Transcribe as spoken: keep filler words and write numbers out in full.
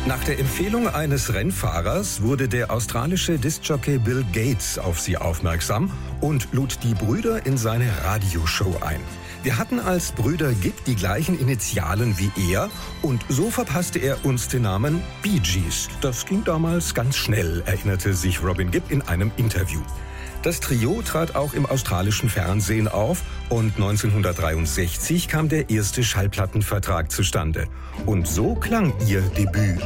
Nach der Empfehlung eines Rennfahrers wurde der australische Diskjockey Bill Gates auf sie aufmerksam und lud die Brüder in seine Radioshow ein. Wir hatten als Brüder Gibb die gleichen Initialen wie er und so verpasste er uns den Namen Bee Gees. Das ging damals ganz schnell, erinnerte sich Robin Gibb in einem Interview. Das Trio trat auch im australischen Fernsehen auf und neunzehnhundertdreiundsechzig kam der erste Schallplattenvertrag zustande. Und so klang ihr Debüt